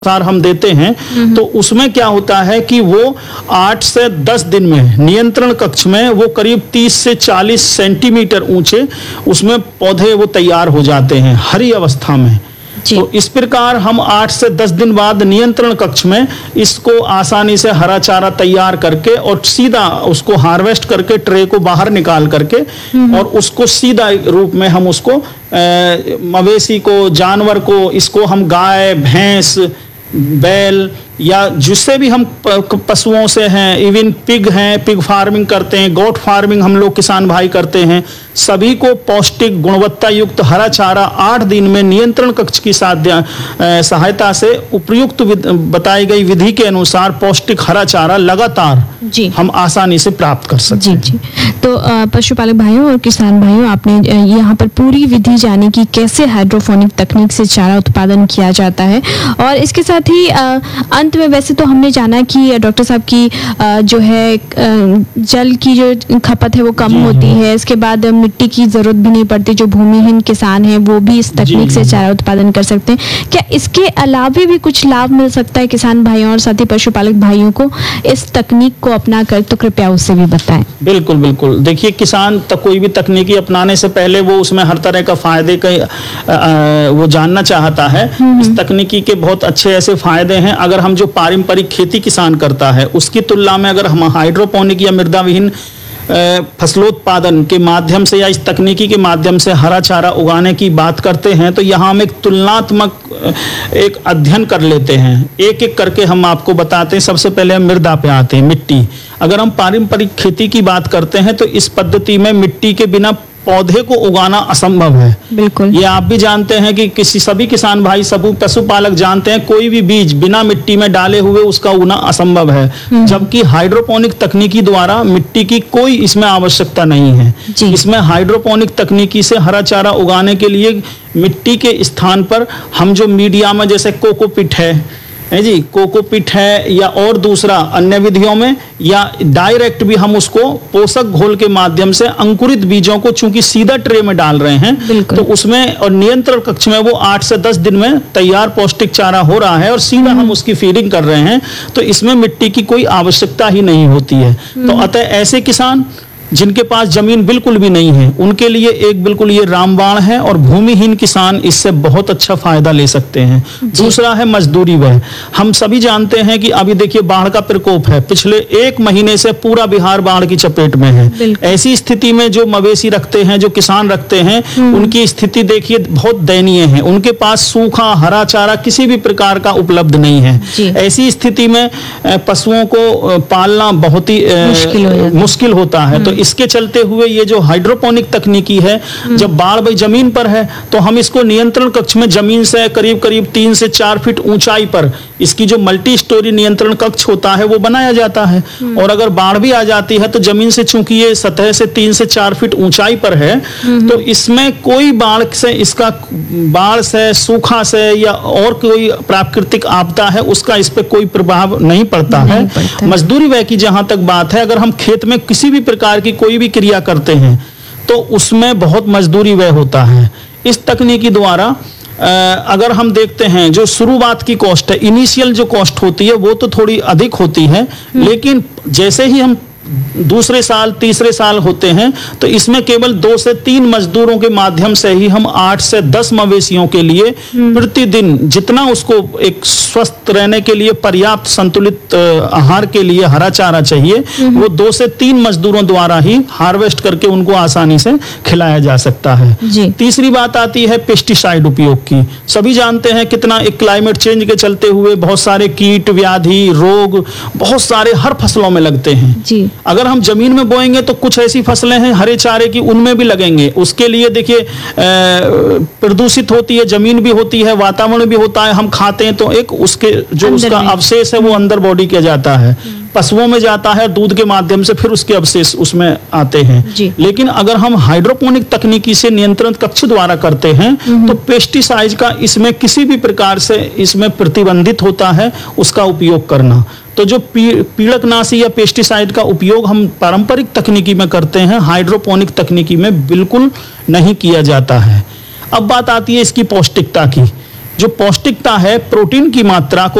अनुसार हम देते हैं, तो उसमें क्या होता है कि वो 8 से 10 दिन में नियंत्रण कक्ष में वो करीब 30 से 40 सेंटीमीटर ऊंचे उसमें पौधे वो तैयार हो जाते हैं हरी अवस्था में। तो इस प्रकार हम 8 से 10 दिन बाद नियंत्रण कक्ष में इसको आसानी से हरा चारा तैयार करके और सीधा उसको हार्वेस्ट करके ट्रे को बाहर निकाल करके और उसको सीधा रूप में हम उसको मवेशी को, जानवर को, इसको हम गाय, भैंस, बैल या जिससे भी हम पशुओं से हैं, इवन पिग हैं, पिग फार्मिंग करते हैं, गोट फार्मिंग हम लोग किसान भाई करते हैं, सभी को पौष्टिक गुणवत्ता युक्त हरा चारा 8 दिन में नियंत्रण कक्ष की सहायता से उपयुक्त बताई गई विधि के अनुसार पौष्टिक हरा चारा लगातार हम आसानी से प्राप्त कर सकते हैं। जी। तो पशुपालक भाइयों और किसान भाइयों, आपने यहाँ पर पूरी विधि जानी कि कैसे हाइड्रोपोनिक तकनीक से चारा उत्पादन किया जाता है। और इसके साथ ही अंत में वैसे तो हमने जाना कि डॉक्टर साहब की जो है जल की जो खपत है वो कम होती है, इसके बाद मिट्टी की जरूरत भी नहीं पड़ती, जो भूमिहीन किसान है वो भी इस तकनीक से चारा उत्पादन कर सकते हैं। क्या इसके अलावा भी कुछ लाभ मिल सकता है किसान भाइयों और साथ ही पशुपालक भाइयों को इस तकनीक को अपना कर? तो कृपया उससे भी बताएं। बिल्कुल बिल्कुल। देखिए, किसान कोई भी तकनीकी अपनाने से पहले वो उसमें हर तरह का फायदे का वो जानना चाहता है। इस तकनीकी के बहुत अच्छे ऐसे फायदे हैं। अगर हम जो पारंपरिक खेती किसान करता है उसकी तुलना में अगर हम हाइड्रोपोनिक या मृदा विहीन फसलोत्पादन के माध्यम से या इस तकनीकी के माध्यम से हरा चारा उगाने की बात करते हैं, तो यहाँ हम एक तुलनात्मक एक अध्ययन कर लेते हैं। एक एक करके हम आपको बताते हैं। सबसे पहले हम मृदा पे आते हैं, मिट्टी। अगर हम पारंपरिक खेती की बात करते हैं तो इस पद्धति में मिट्टी के बिना पौधे को उगाना असंभव है। बिल्कुल। ये आप भी जानते हैं कि सभी किसान भाई, सभी पशुपालक जानते हैं, कोई भी बीज बिना मिट्टी में डाले हुए उसका उगना असंभव है। जबकि हाइड्रोपोनिक तकनीकी द्वारा मिट्टी की कोई इसमें आवश्यकता नहीं है। इसमें हाइड्रोपोनिक तकनीकी से हरा चारा उगाने के लिए मिट्टी के स्थान पर हम जो मीडिया में जैसे कोकोपीट है जी, कोकोपीट है या और दूसरा अन्य विधियों में या डायरेक्ट भी हम उसको पोषक घोल के माध्यम से अंकुरित बीजों को चूंकि सीधा ट्रे में डाल रहे हैं, तो उसमें और नियंत्रण कक्ष में वो 8 से 10 दिन में तैयार पौष्टिक चारा हो रहा है और सीधा हम उसकी फीडिंग कर रहे हैं, तो इसमें मिट्टी की कोई आवश्यकता ही नहीं होती है। तो अतः ऐसे किसान जिनके पास जमीन बिल्कुल भी नहीं है उनके लिए एक बिल्कुल ये रामबाण है और भूमिहीन किसान इससे बहुत अच्छा फायदा ले सकते हैं। दूसरा है मजदूरी व्यय। हम सभी जानते हैं कि अभी देखिए बाढ़ का प्रकोप है, पिछले 1 महीने से पूरा बिहार बाढ़ की चपेट में है। ऐसी स्थिति में जो मवेशी रखते हैं, जो किसान रखते हैं, उनकी स्थिति देखिए बहुत दयनीय है। उनके पास सूखा हरा चारा किसी भी प्रकार का उपलब्ध नहीं है। ऐसी स्थिति में पशुओं को पालना बहुत ही मुश्किल होता है। तो इसके चलते हुए ये जो हाइड्रोपोनिक तकनीकी है, जब बाढ़ भाई जमीन पर है तो हम इसको नियंत्रण कक्ष में जमीन से करीब 3 से 4 फीट ऊंचाई पर इसकी जो मल्टी स्टोरी नियंत्रण कक्ष होता है वो बनाया जाता है। और अगर बाढ़ भी आ जाती है तो जमीन से चूंकि ये सतह से 3 से 4 फीट ऊंचाई पर है, तो इसमें कोई बाढ़ से, सूखा से या और कोई प्राकृतिक आपदा है उसका इस पे कोई प्रभाव नहीं पड़ता है। मजदूरी व्यय की जहां तक बात है, अगर हम खेत में किसी भी प्रकार की कोई भी क्रिया करते हैं तो उसमें बहुत मजदूरी व्यय होता है। इस तकनीकी द्वारा अगर हम देखते हैं जो शुरुआत की कॉस्ट है, इनिशियल जो कॉस्ट होती है वो तो थोड़ी अधिक होती है, लेकिन जैसे ही हम दूसरे साल, तीसरे साल होते हैं तो इसमें केवल 2 से 3 मजदूरों के माध्यम से ही हम 8 से 10 मवेशियों के लिए प्रतिदिन जितना उसको एक स्वस्थ रहने के लिए पर्याप्त संतुलित आहार के लिए हरा चारा चाहिए, वो 2 से 3 मजदूरों द्वारा ही हार्वेस्ट करके उनको आसानी से खिलाया जा सकता है। तीसरी बात आती है पेस्टिसाइड उपयोग की। सभी जानते हैं कितना एक क्लाइमेट चेंज के चलते हुए बहुत सारे कीट, व्याधि, रोग बहुत सारे हर फसलों में लगते हैं। अगर हम जमीन में बोएंगे तो कुछ ऐसी फसलें हैं हरे चारे की, उनमें भी लगेंगे। उसके लिए देखिए प्रदूषित होती है, जमीन भी होती है, वातावरण भी होता है, हम खाते हैं तो एक उसके जो उसका अवशेष है वो अंदर बॉडी किया जाता है, पशुओं में जाता है, दूध के माध्यम से फिर उसके अवशेष उसमें आते हैं। लेकिन अगर हम हाइड्रोपोनिक तकनीकी से नियंत्रण कक्ष द्वारा करते हैं तो पेस्टिसाइड का इसमें किसी भी प्रकार से इसमें प्रतिबंधित होता है उसका उपयोग करना। तो जो पीड़कनाशी या पेस्टिसाइड का उपयोग हम पारंपरिक तकनीकी में करते हैं, हाइड्रोपोनिक तकनीकी में बिल्कुल नहीं किया जाता है। अब बात आती है इसकी पौष्टिकता की। जो पौष्टिकता है, प्रोटीन की मात्रा को